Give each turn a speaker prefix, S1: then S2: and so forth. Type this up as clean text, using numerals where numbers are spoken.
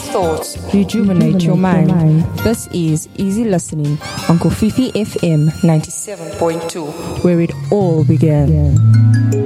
S1: thoughts, rejuvenate your mind. This is Easy Listening on Kofifi FM 97.2, where it all began.